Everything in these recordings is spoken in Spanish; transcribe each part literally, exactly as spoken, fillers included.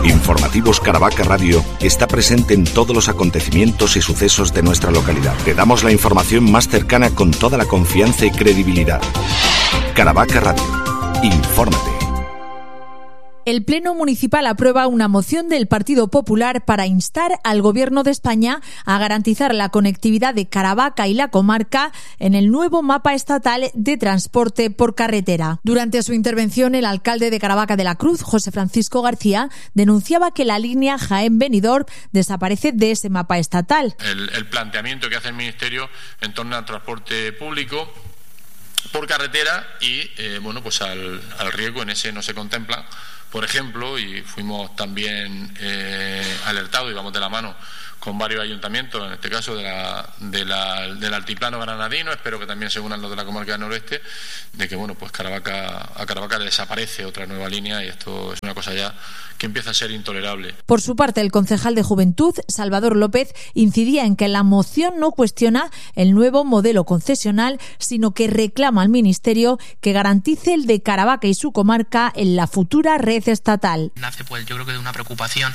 Informativos Caravaca Radio está presente en todos los acontecimientos y sucesos de nuestra localidad. Te damos la información más cercana con toda la confianza y credibilidad. Caravaca Radio. Infórmate. El Pleno Municipal aprueba una moción del Partido Popular para instar al Gobierno de España a garantizar la conectividad de Caravaca y la comarca en el nuevo mapa estatal de transporte por carretera. Durante su intervención, el alcalde de Caravaca de la Cruz, José Francisco García, denunciaba que la línea Jaén-Benidorm desaparece de ese mapa estatal. El, el planteamiento que hace el Ministerio en torno al transporte público por carretera y eh, bueno, pues al, al riesgo en ese no se contempla. Por ejemplo, y fuimos también eh, alertados y vamos de la mano con varios ayuntamientos, en este caso de la, de la, del altiplano granadino, espero que también se unan los de la comarca del noroeste, de que bueno, pues Caravaca, a Caravaca desaparece otra nueva línea y esto es una cosa ya que empieza a ser intolerable. Por su parte, el concejal de Juventud, Salvador López, incidía en que la moción no cuestiona el nuevo modelo concesional, sino que reclama al Ministerio que garantice el de Caravaca y su comarca en la futura red estatal. Nace, pues, yo creo que de una preocupación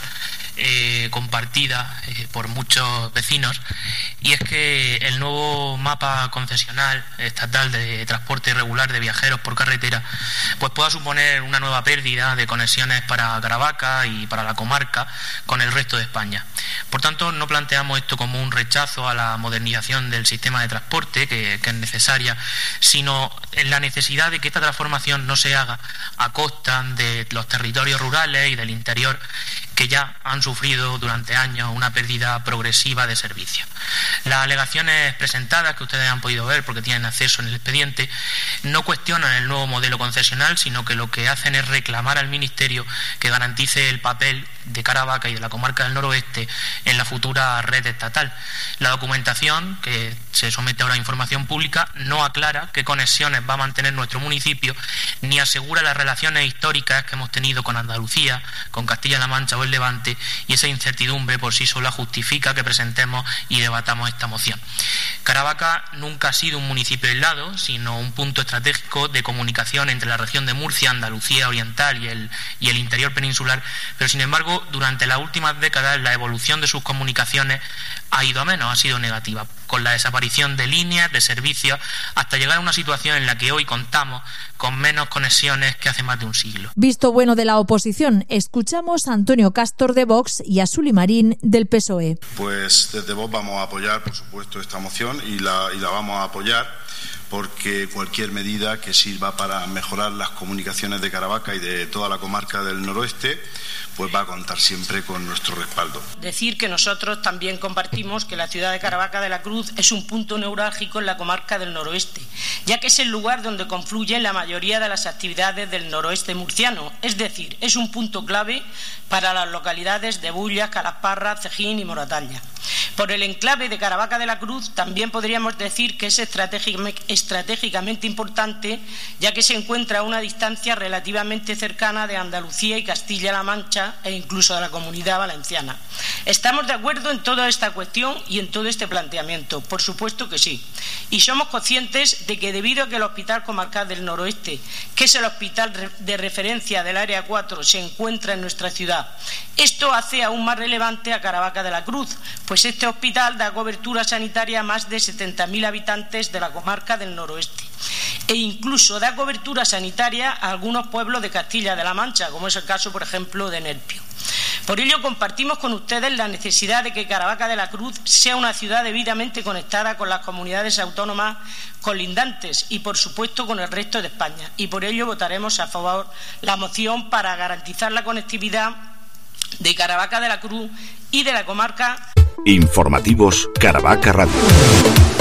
eh, compartida eh, por muchos vecinos, y es que el nuevo mapa concesional estatal de transporte regular de viajeros por carretera pues pueda suponer una nueva pérdida de conexiones para Caravaca y para la comarca con el resto de España. Por tanto, no planteamos esto como un rechazo a la modernización del sistema de transporte, que, que es necesaria, sino en la necesidad de que esta transformación no se haga a costa de los territorios rurales y del interior, que ya han sufrido durante años una pérdida progresiva de servicios. Las alegaciones presentadas, que ustedes han podido ver porque tienen acceso en el expediente, no cuestionan el nuevo modelo concesional, sino que lo que hacen es reclamar al Ministerio que garantice el papel de Caravaca y de la comarca del noroeste en la futura red estatal. La documentación que se somete ahora a información pública no aclara qué conexiones va a mantener nuestro municipio, ni asegura las relaciones históricas que hemos tenido con Andalucía, con Castilla-La Mancha o el Levante, y esa incertidumbre por sí sola justifica que presentemos y debatamos esta moción. Caravaca nunca ha sido un municipio aislado, sino un punto estratégico de comunicación entre la región de Murcia, Andalucía Oriental y el, y el interior peninsular, pero sin embargo durante las últimas décadas la evolución de sus comunicaciones ha ido a menos, ha sido negativa, con la desaparición de líneas, de servicios, hasta llegar a una situación en la que hoy contamos con menos conexiones que hace más de un siglo. Visto bueno de la oposición, escuchamos a Antonio Castor de Vox y a Suli Marín del P S O E. Pues desde Vox vamos a apoyar, por supuesto, esta moción y la, y la vamos a apoyar porque cualquier medida que sirva para mejorar las comunicaciones de Caravaca y de toda la comarca del noroeste pues va a contar siempre con nuestro respaldo. Decir que nosotros también compartimos que la ciudad de Caravaca de la Cruz es un punto neurálgico en la comarca del noroeste, ya que es el lugar donde confluyen la mayoría de las actividades del noroeste murciano, es decir, es un punto clave para las localidades de Bullas, Calasparra, Cejín y Moratalla. Por el enclave de Caravaca de la Cruz también podríamos decir que es estratégicamente importante, ya que se encuentra a una distancia relativamente cercana de Andalucía y Castilla-La Mancha e incluso de la Comunidad Valenciana. ¿Estamos de acuerdo en toda esta cuestión y en todo este planteamiento? Por supuesto que sí. Y somos conscientes de que debido a que el Hospital Comarcal del Noroeste, que es el hospital de referencia del Área cuatro, se encuentra en nuestra ciudad, esto hace aún más relevante a Caravaca de la Cruz, pues este hospital da cobertura sanitaria a más de setenta mil habitantes de la comarca del noroeste e incluso da cobertura sanitaria a algunos pueblos de Castilla-La Mancha, como es el caso, por ejemplo, de Nerpio. Por ello, compartimos con ustedes la necesidad de que Caravaca de la Cruz sea una ciudad debidamente conectada con las comunidades autónomas colindantes y, por supuesto, con el resto de España. Y por ello votaremos a favor la moción para garantizar la conectividad de Caravaca de la Cruz y de la comarca. Informativos Caravaca Radio.